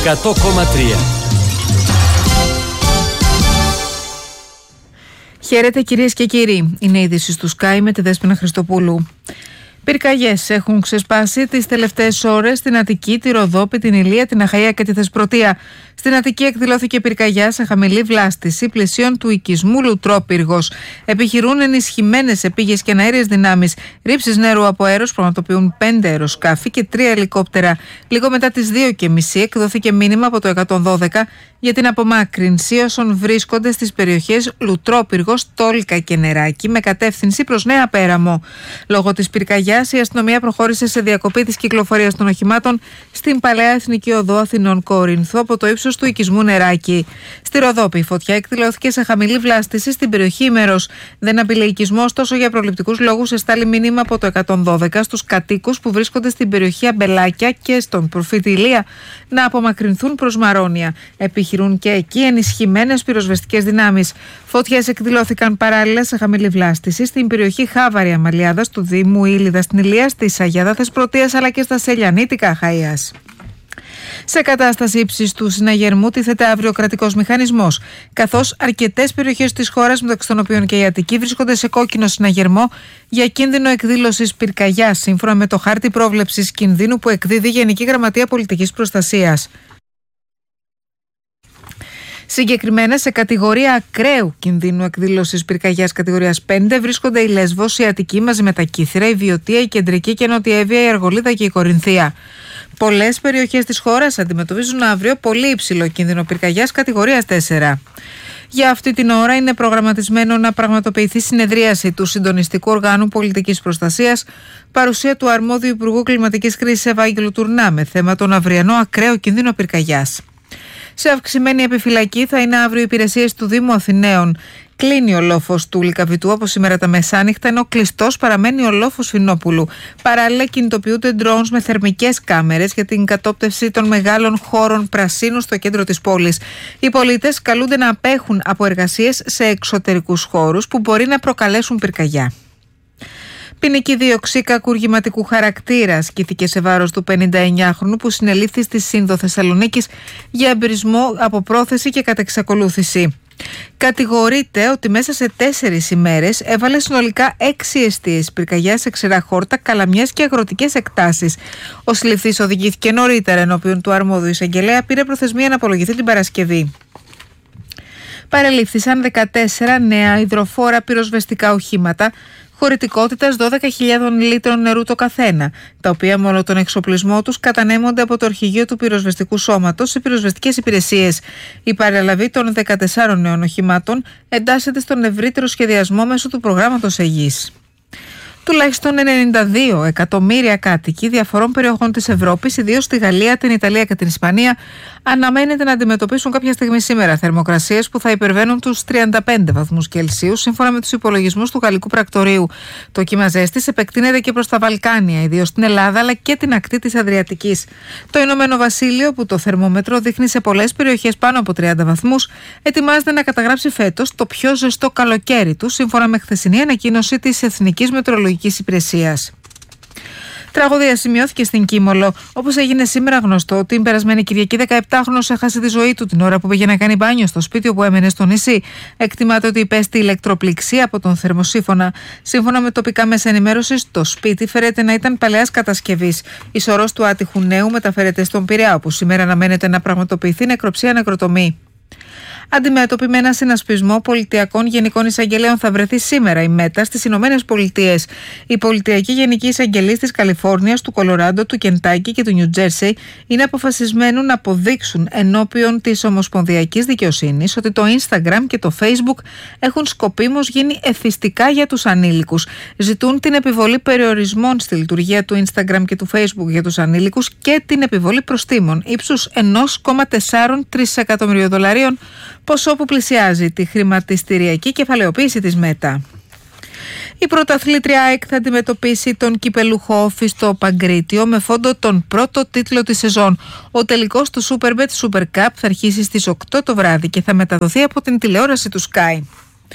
100,3. Χαίρετε κυρίες και κύριοι. Είναι η είδηση του Sky με τη Δέσποινα Χριστοπούλου. Πυρκαγιές έχουν ξεσπάσει τις τελευταίες ώρες στην Αττική, τη Ροδόπη, την Ηλία, την Αχαΐα και τη Θεσπρωτεία. Στην Αττική εκδηλώθηκε πυρκαγιά σε χαμηλή βλάστηση πλαισίων του οικισμού Λουτρόπυργος. Επιχειρούν ενισχυμένες επίγειες και αέριες δυνάμεις. Ρήψεις νερού από αέρος πραγματοποιούν 5 αεροσκάφη και 3 ελικόπτερα. Λίγο μετά τις 2:30 εκδόθηκε μήνυμα από το 112 για την απομάκρυνση όσων βρίσκονται στις περιοχές Λουτρόπυργος, Τόλικα και Νεράκι με κατεύθυνση προς Νέα Πέραμο. Λόγω της πυρκαγιάς, η αστυνομία προχώρησε σε διακοπή της κυκλοφορίας των οχημάτων στην Παλαιά Εθνική Οδό Αθηνών Κόρινθου από το ύψος του οικισμού Νεράκι. Στη Ροδόπη, η φωτιά εκδηλώθηκε σε χαμηλή βλάστηση στην περιοχή Ημέρος. Δεν απειλεί οικισμό, ωστόσο για προληπτικούς λόγους εστάλει μήνυμα από το 112 στους κατοίκους που βρίσκονται στην περιοχή Αμπελάκια και στον προφήτη Ηλία να απομακρυνθούν προς Μαρόνια. Επιχειρούν και εκεί ενισχυμένες πυροσβεστικές δυνάμεις. Φωτιές εκδηλώθηκαν παράλληλα σε χαμηλή βλάστηση στην περιοχή Χάβαρη Αμαλιάδας του Δήμου Ήλιδα στην Ηλία, στη Σαγιάδα Θεσπρωτείας αλλά και στα Σελιανίτικα Αχαΐας. Σε κατάσταση ύψης του συναγερμού τίθεται αύριο ο κρατικός μηχανισμός, καθώς αρκετές περιοχές της χώρας, μεταξύ των οποίων και η Αττική, βρίσκονται σε κόκκινο συναγερμό για κίνδυνο εκδήλωσης πυρκαγιάς, σύμφωνα με το χάρτη πρόβλεψης κινδύνου που εκδίδει η Γενική Γραμματεία Πολιτικής Προστασίας. Συγκεκριμένα, σε κατηγορία ακραίου κινδύνου εκδήλωσης πυρκαγιάς κατηγορίας 5 βρίσκονται η Λέσβος, η Αττική μαζί με τα Κύθυρα, η Βιωτία, η Κεντρική και Νότια Εύβοια, η Αργολίδα και η Κορινθία. Πολλές περιοχές της χώρας αντιμετωπίζουν αύριο πολύ υψηλό κίνδυνο πυρκαγιάς κατηγορίας 4. Για αυτή την ώρα είναι προγραμματισμένο να πραγματοποιηθεί συνεδρίαση του Συντονιστικού Οργάνου Πολιτικής Προστασίας, παρουσία του αρμόδιου Υπουργού Κλιματικής Κρίσης Ευάγγελου Τουρνά, με θέμα τον αυριανό ακραίο κίνδυνο πυρκαγιάς. Σε αυξημένη επιφυλακή θα είναι αύριο οι υπηρεσίες του Δήμου Αθηναίων. Κλείνει ο λόφος του Λυκαβητού από σήμερα τα μεσάνυχτα, ενώ κλειστός παραμένει ο λόφος Φινόπουλου. Παράλληλα, κινητοποιούνται drones με θερμικές κάμερες για την κατόπτευση των μεγάλων χώρων πρασίνου στο κέντρο της πόλης. Οι πολίτες καλούνται να απέχουν από εργασίες σε εξωτερικούς χώρους που μπορεί να προκαλέσουν πυρκαγιά. Ποινική δίωξη κακουργηματικού χαρακτήρα ασκήθηκε σε βάρος του 59χρονου που συνελήφθη στη Σύνδο Θεσσαλονίκης για εμπειρισμό από πρόθεση και κατεξακολούθηση. Κατηγορείται ότι μέσα σε 4 ημέρες έβαλε συνολικά 6 εστίες πυρκαγιάς σε ξερά χόρτα, καλαμιές και αγροτικές εκτάσεις. Ο συλληφθής οδηγήθηκε νωρίτερα ενώπιον του αρμόδιου εισαγγελέα, πήρε προθεσμία να απολογηθεί την Παρασκευή. Παρελήφθησαν 14 νέα υδροφόρα πυροσβεστικά οχήματα χωρητικότητας 12.000 λίτρων νερού το καθένα, τα οποία με όλο τον εξοπλισμό τους κατανέμονται από το Αρχηγείο του Πυροσβεστικού Σώματος σε πυροσβεστικές υπηρεσίες. Η παραλαβή των 14 νέων οχημάτων εντάσσεται στον ευρύτερο σχεδιασμό μέσω του προγράμματος Αιγής. Τουλάχιστον 92 εκατομμύρια κάτοικοι διαφορών περιοχών της Ευρώπης, ιδίως στη Γαλλία, την Ιταλία και την Ισπανία, αναμένεται να αντιμετωπίσουν κάποια στιγμή σήμερα θερμοκρασίες που θα υπερβαίνουν τους 35 βαθμούς Κελσίου, σύμφωνα με τους υπολογισμούς του Γαλλικού Πρακτορείου. Το κύμα ζέστης επεκτείνεται και προς τα Βαλκάνια, ιδίως στην Ελλάδα αλλά και την ακτή της Αδριατικής. Το Ηνωμένο Βασίλειο, που το θερμόμετρο δείχνει σε πολλές περιοχές πάνω από 30 βαθμούς, ετοιμάζεται να καταγράψει φέτος το πιο ζεστό καλοκαίρι του, σύμφωνα με χθεσινή ανακοίνωση της Εθνικής Μετεωρολογικής Υπηρεσίας. Τραγωδία σημειώθηκε στην Κίμολο, όπως έγινε σήμερα γνωστό ότι την περασμένη Κυριακή 17χρονος έχασε τη ζωή του την ώρα που πήγε να κάνει μπάνιο στο σπίτι όπου έμενε στο νησί. Εκτιμάται ότι υπέστη ηλεκτροπληξία από τον θερμοσύφωνα. Σύμφωνα με τοπικά μέσα ενημέρωσης, το σπίτι φέρεται να ήταν παλαιάς κατασκευής. Η σωρός του άτυχου νέου μεταφέρεται στον Πειραιά, όπου σήμερα αναμένεται να πραγματοποιηθεί νεκροψία-νεκροτομή. Αντιμέτωπη με ένα συνασπισμό πολιτιακών γενικών εισαγγελέων θα βρεθεί σήμερα η ΜΕΤΑ στις Ηνωμένες Πολιτείες. Οι πολιτιακοί γενικοί εισαγγελείς της Καλιφόρνιας, του Κολοράντο, του Κεντάκι και του Νιου Τζέρσεϊ είναι αποφασισμένοι να αποδείξουν ενώπιον της Ομοσπονδιακής Δικαιοσύνης ότι το Instagram και το Facebook έχουν σκοπίμως γίνει εθιστικά για τους ανήλικους. Ζητούν την επιβολή περιορισμών στη λειτουργία του Instagram και του Facebook για τους ανήλικους και την επιβολή προστίμων ύψους $1,43 εκατομμυρίων, ποσό που πλησιάζει τη χρηματιστηριακή κεφαλαιοποίηση της ΜΕΤΑ. Η πρωταθλήτρια ΑΕΚ θα αντιμετωπίσει τον κυπελούχο Όφη στο Παγκρίτιο με φόντο τον πρώτο τίτλο της σεζόν. Ο τελικός του Superbet Super Cup θα αρχίσει στις 8 το βράδυ και θα μεταδοθεί από την τηλεόραση του Sky.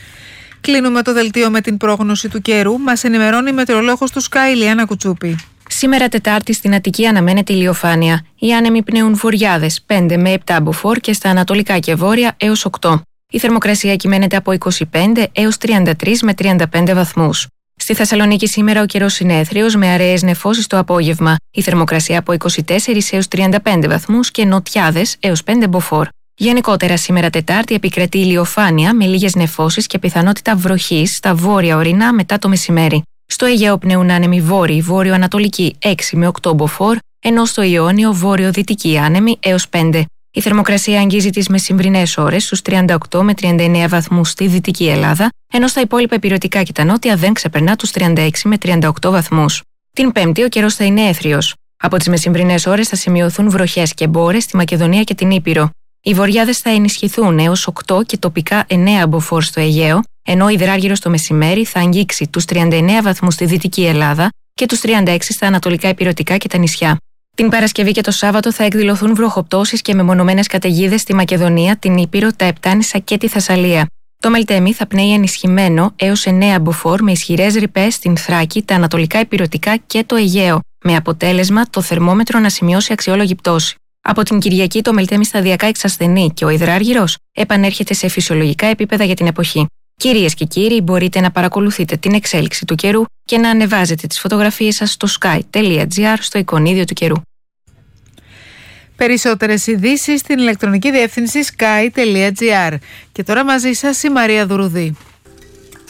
Κλείνουμε το δελτίο με την πρόγνωση του καιρού. Μας ενημερώνει η μετεωρολόγος του Sky, Ηλιάνα Κουτσούπη. Σήμερα Τετάρτη στην Αττική αναμένεται ηλιοφάνεια. Οι άνεμοι πνέουν βορειάδες 5 με 7 μποφόρ και στα ανατολικά και βόρεια έως 8. Η θερμοκρασία κυμαίνεται από 25 έως 33 με 35 βαθμούς. Στη Θεσσαλονίκη σήμερα ο καιρός είναι έθριος με αραιές νεφώσεις το απόγευμα. Η θερμοκρασία από 24 έως 35 βαθμούς και νοτιάδες έως 5 μποφόρ. Γενικότερα σήμερα Τετάρτη επικρατεί ηλιοφάνεια με λίγες νεφώσεις και πιθανότητα βροχής στα βόρεια ορεινά μετά το μεσημέρι. Στο Αιγαίο πνέουν άνεμοι βόρειοι, βόρειο-ανατολικοί 6 με 8 μποφόρ, ενώ στο Ιόνιο βόρειο-δυτικοί άνεμοι έως 5. Η θερμοκρασία αγγίζει τις μεσημβρινές ώρες στους 38 με 39 βαθμούς στη Δυτική Ελλάδα, ενώ στα υπόλοιπα ηπειρωτικά και τα νότια δεν ξεπερνά τους 36 με 38 βαθμούς. Την Πέμπτη ο καιρός θα είναι έθριος. Από τις μεσημβρινές ώρες θα σημειωθούν βροχές και μπόρες στη Μακεδονία και την Ήπειρο. Οι βορειάδες θα ενισχυθούν έως 8 και τοπικά 9 μποφόρ στο Αιγαίο, ενώ ο υδράργυρος το μεσημέρι θα αγγίξει τους 39 βαθμούς στη Δυτική Ελλάδα και τους 36 στα ανατολικά ηπειρωτικά και τα νησιά. Την Παρασκευή και το Σάββατο θα εκδηλωθούν βροχοπτώσεις και μεμονωμένες καταιγίδες στη Μακεδονία, την Ήπειρο, τα Επτάνησα και τη Θεσσαλία. Το Μελτέμι θα πνέει ενισχυμένο έως 9 μποφόρ με ισχυρές ρηπές στην Θράκη, τα ανατολικά ηπειρωτικά και το Αιγαίο, με αποτέλεσμα το θερμόμετρο να σημειώσει αξιόλογη πτώση. Από την Κυριακή το Μελτέμι σταδιακά εξασθενεί και ο υδράργυρος επανέρχεται σε φυσιολογικά επίπεδα για την εποχή. Κυρίες και κύριοι, μπορείτε να παρακολουθείτε την εξέλιξη του καιρού και να ανεβάζετε τις φωτογραφίες σας στο sky.gr στο εικονίδιο του καιρού. Περισσότερες ειδήσεις στην ηλεκτρονική διεύθυνση sky.gr. Και τώρα μαζί σας η Μαρία Δουρουδή.